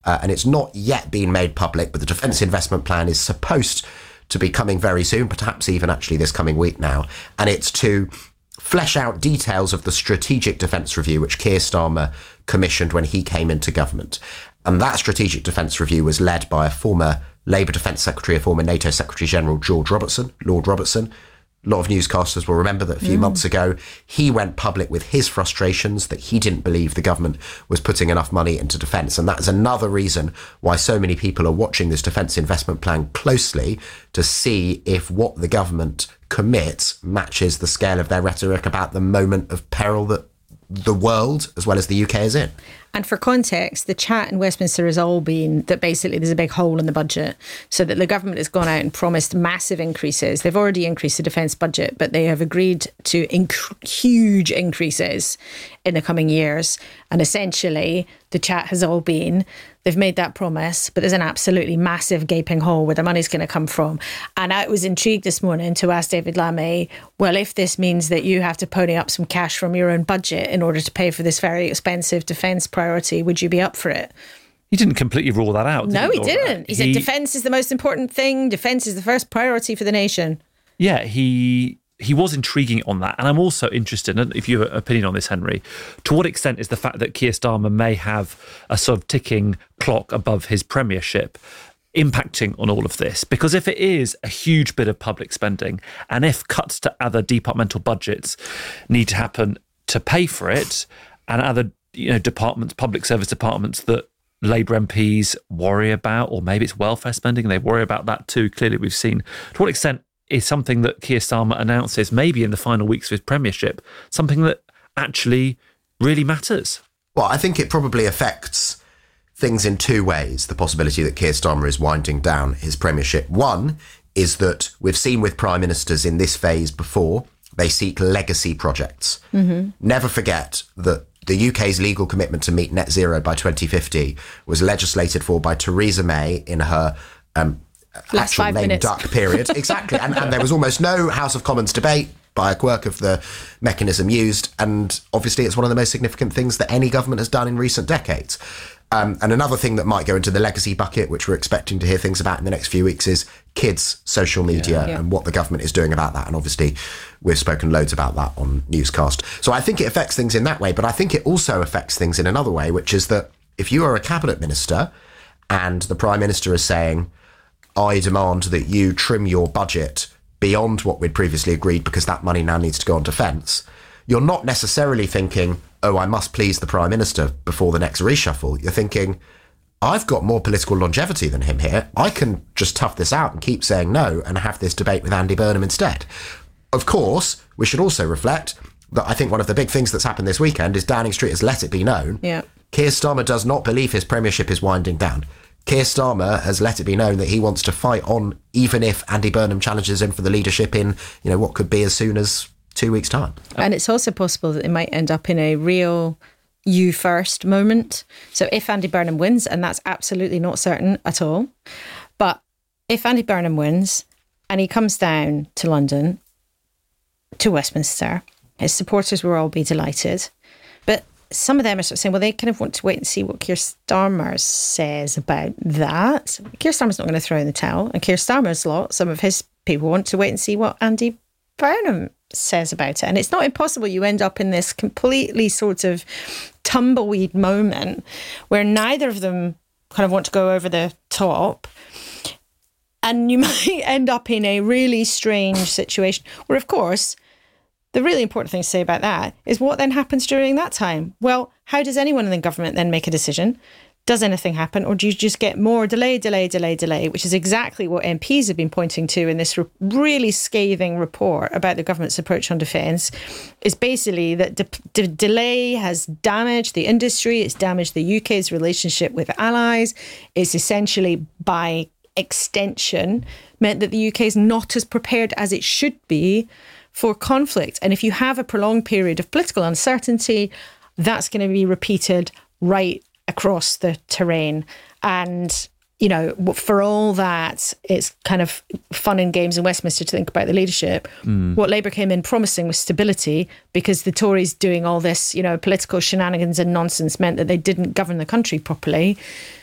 and it's not yet been made public, but the Defence Investment Plan is supposed to be coming very soon, perhaps even actually this coming week now. And it's to flesh out details of the Strategic Defence Review, which Keir Starmer commissioned when he came into government. And that Strategic Defence Review was led by a former Labour Defence Secretary, a former NATO Secretary General, Lord Robertson. A lot of newscasters will remember that a few months ago, he went public with his frustrations that he didn't believe the government was putting enough money into defence. And that is another reason why so many people are watching this Defence Investment Plan closely to see if what the government commits matches the scale of their rhetoric about the moment of peril that the world, as well as the UK, is in. And for context, the chat in Westminster has all been that basically there's a big hole in the budget, so that the government has gone out and promised massive increases. They've already increased the defence budget, but they have agreed to huge increases in the coming years. And essentially, the chat has all been, they've made that promise, but there's an absolutely massive gaping hole where the money's going to come from. And I was intrigued this morning to ask David Lammy, well, if this means that you have to pony up some cash from your own budget in order to pay for this very expensive defence priority, would you be up for it? He didn't completely rule that out. No, he didn't. He said defence is the most important thing. Defence is the first priority for the nation. Yeah, he was intriguing on that. And I'm also interested, and if you have an opinion on this, Henry, to what extent is the fact that Keir Starmer may have a sort of ticking clock above his premiership impacting on all of this? Because if it is a huge bit of public spending, and if cuts to other departmental budgets need to happen to pay for it, and other departments, public service departments that Labour MPs worry about, or maybe it's welfare spending, and they worry about that too. Clearly, we've seen to what extent is something that Keir Starmer announces maybe in the final weeks of his premiership something that actually really matters? Well, I think it probably affects things in two ways, the possibility that Keir Starmer is winding down his premiership. One is that we've seen with prime ministers in this phase before, they seek legacy projects. Mm-hmm. Never forget that the UK's legal commitment to meet net zero by 2050 was legislated for by Theresa May in her actual lame minutes. duck period. Exactly. And there was almost no House of Commons debate by a quirk of the mechanism used. And obviously it's one of the most significant things that any government has done in recent decades. And another thing that might go into the legacy bucket, which we're expecting to hear things about in the next few weeks, is kids' social media and what the government is doing about that. And obviously we've spoken loads about that on Newscast. So I think it affects things in that way, but I think it also affects things in another way, which is that if you are a cabinet minister and the Prime Minister is saying, I demand that you trim your budget beyond what we'd previously agreed because that money now needs to go on defence, you're not necessarily thinking, oh, I must please the Prime Minister before the next reshuffle. You're thinking, I've got more political longevity than him here. I can just tough this out and keep saying no and have this debate with Andy Burnham instead. Of course, we should also reflect that I think one of the big things that's happened this weekend is Downing Street has let it be known. Yeah. Keir Starmer does not believe his premiership is winding down. Keir Starmer has let it be known that he wants to fight on, even if Andy Burnham challenges him for the leadership in, what could be as soon as 2 weeks' time. And it's also possible that it might end up in a real you first moment. So if Andy Burnham wins, and that's absolutely not certain at all, but if Andy Burnham wins and he comes down to London, to Westminster, his supporters will all be delighted. But some of them are sort of saying, well, they kind of want to wait and see what Keir Starmer says about that. Keir Starmer's not going to throw in the towel. And Keir Starmer's lot, some of his people want to wait and see what Andy Burnham says about it. And it's not impossible you end up in this completely sort of tumbleweed moment where neither of them kind of want to go over the top. And you might end up in a really strange situation where, of course, the really important thing to say about that is what then happens during that time. Well, how does anyone in the government then make a decision? Does anything happen? Or do you just get more delay, which is exactly what MPs have been pointing to in this really scathing report about the government's approach on defence, is basically that delay has damaged the industry, it's damaged the UK's relationship with allies, it's essentially by extension meant that the UK is not as prepared as it should be for conflict. And if you have a prolonged period of political uncertainty, that's going to be repeated right across the terrain. And, for all that, it's kind of fun and games in Westminster to think about the leadership. What Labour came in promising was stability, because the Tories doing all this, political shenanigans and nonsense meant that they didn't govern the country properly.